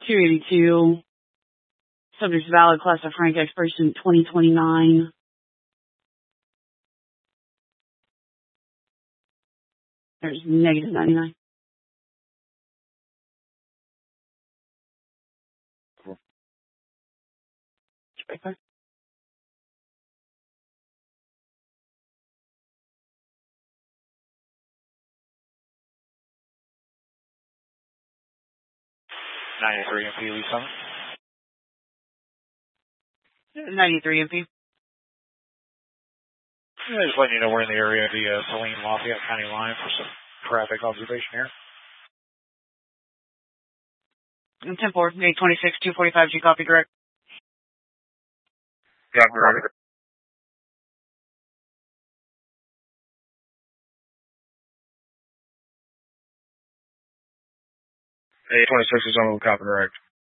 282. Subject's valid, class of Frank, expiration 2029. There's negative 99. Cool. Okay. '93 MP Lee Summit. 93 MP. Yeah, just letting you know we're in the area of the Saline Lafayette County line for some traffic observation here. 10-4, 826, 245, G copy direct. Yeah, correct. 826 is on the copy direct.